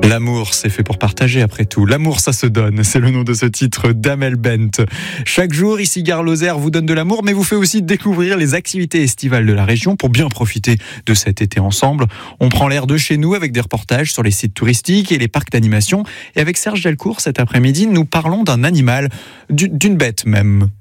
L'amour, c'est fait pour partager après tout. L'amour, ça se donne. C'est le nom de ce titre d'Amel Bent. Chaque jour, ici Gare Lozère vous donne de l'amour, mais vous fait aussi découvrir les activités estivales de la région pour bien profiter de cet été ensemble. On prend l'air de chez nous avec des reportages sur les sites touristiques et les parcs d'animation. Et avec Serge Delcourt, cet après-midi, nous parlons d'un animal, d'une bête même.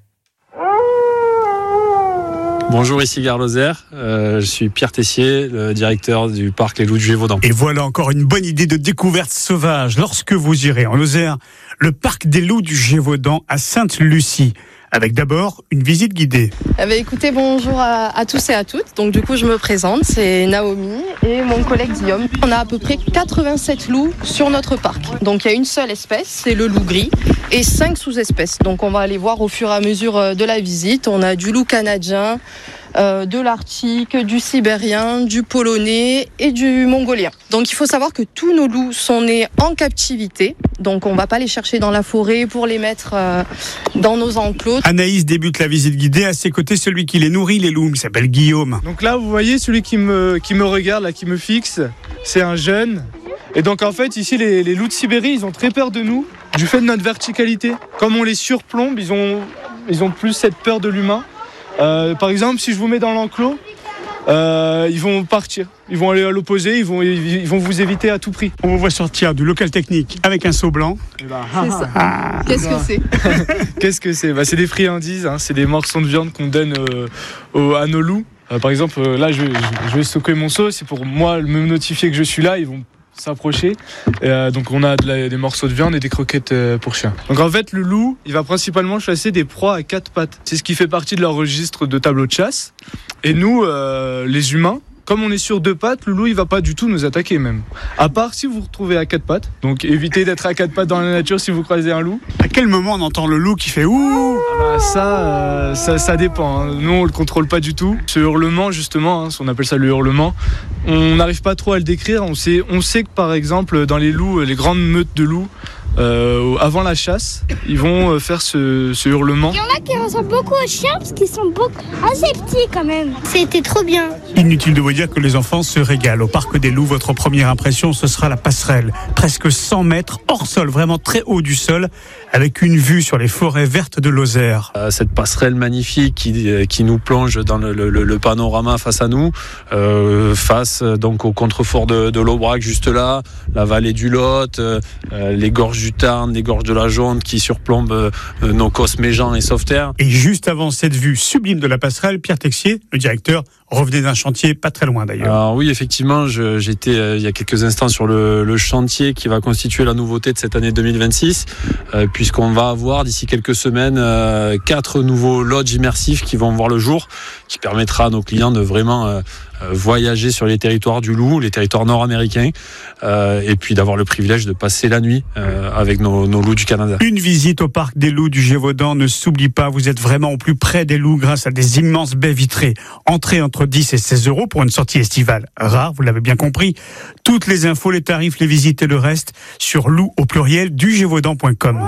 Bonjour, ici Gare Lozère. Je suis Pierre Tessier, le directeur du parc Les Loups du Gévaudan. Et voilà encore une bonne idée de découverte sauvage. Lorsque vous irez en Lozère, le parc des Loups du Gévaudan à Sainte-Lucie. Avec d'abord une visite guidée. Écoutez, bonjour à tous et à toutes. Donc du coup, je me présente, c'est Naomi et mon collègue Guillaume. On a à peu près 87 loups sur notre parc. Donc il y a une seule espèce, c'est le loup gris, et 5 sous-espèces. Donc on va aller voir au fur et à mesure de la visite. On a du loup canadien, de l'arctique, du sibérien, du polonais et du mongolien. Donc il faut savoir que tous nos loups sont nés en captivité. Donc on ne va pas les chercher dans la forêt pour les mettre dans nos enclos. Anaïs débute la visite guidée. À ses côtés, celui qui les nourrit, les loups, il s'appelle Guillaume. Donc là, vous voyez, celui qui me regarde, là, qui me fixe, c'est un jeune. Et donc en fait, ici, les loups de Sibérie, ils ont très peur de nous, du fait de notre verticalité. Comme on les surplombe, ils ont plus cette peur de l'humain. Par exemple, si je vous mets dans l'enclos, ils vont partir. Ils vont aller à l'opposé, ils vont vous éviter à tout prix. On vous voit sortir du local technique avec un seau blanc. C'est ça. Qu'est-ce que c'est ? Qu'est-ce que c'est ? C'est des friandises, c'est des morceaux de viande qu'on donne à nos loups. Par exemple, là, je vais stocker mon seau, c'est pour moi me notifier que je suis là, ils vont s'approcher. Donc on a des morceaux de viande et des croquettes pour chiens. Donc en fait, le loup, il va principalement chasser des proies à 4 pattes. C'est ce qui fait partie de leur registre de tableau de chasse. Et nous, les humains, comme on est sur 2 pattes, le loup, il va pas du tout nous attaquer même. À part si vous vous retrouvez à 4 pattes. Donc évitez d'être à 4 pattes dans la nature si vous croisez un loup. À quel moment on entend le loup qui fait ouh ? Ça dépend. Nous, on le contrôle pas du tout. Ce hurlement, justement, on appelle ça le hurlement. On n'arrive pas trop à le décrire. On sait que par exemple, dans les loups, les grandes meutes de loups, avant la chasse, ils vont faire ce hurlement. Il y en a qui ressemblent beaucoup aux chiens parce qu'ils sont assez petits quand même. C'était trop bien. Inutile de vous dire que les enfants se régalent. Au parc des Loups, votre première impression, ce sera la passerelle. Presque 100 mètres hors sol, vraiment très haut du sol, avec une vue sur les forêts vertes de Lozère. Cette passerelle magnifique qui nous plonge dans le panorama face à nous, face donc au contrefort de l'Aubrac juste là, la vallée du Lot, les gorges du Tarn, les gorges de la Jonde qui surplombent nos Cosses, Méjean et Sauveterre. Et juste avant cette vue sublime de la passerelle, Pierre Texier, le directeur, revenait d'un chantier pas très loin d'ailleurs. Alors oui, effectivement, j'étais il y a quelques instants sur le chantier qui va constituer la nouveauté de cette année 2026, puisqu'on va avoir d'ici quelques semaines 4 nouveaux lodges immersifs qui vont voir le jour, qui permettra à nos clients de vraiment voyager sur les territoires du loup, les territoires nord-américains, et puis d'avoir le privilège de passer la nuit avec nos loups du Canada. Une visite au parc des Loups du Gévaudan ne s'oublie pas, vous êtes vraiment au plus près des loups grâce à des immenses baies vitrées. Entrée entre 10 et 16 € pour une sortie estivale rare, vous l'avez bien compris. Toutes les infos, les tarifs, les visites et le reste sur loup au pluriel du Gévaudan.com.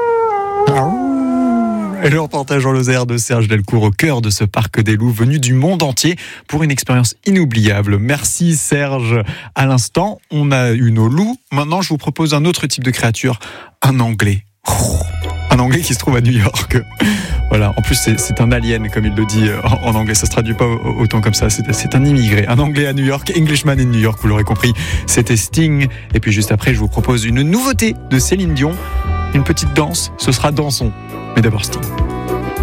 Et le reportage en Lozère de Serge Delcourt au cœur de ce parc des loups venu du monde entier pour une expérience inoubliable. Merci Serge. À l'instant, on a eu nos loups. Maintenant, je vous propose un autre type de créature, un anglais. Un anglais qui se trouve à New York. Voilà, en plus c'est un alien comme il le dit en anglais, ça se traduit pas autant comme ça, c'est un immigré, un anglais à New York, Englishman in New York, vous l'aurez compris, c'était Sting. Et puis juste après je vous propose une nouveauté de Céline Dion, une petite danse, ce sera Dansons, mais d'abord Sting.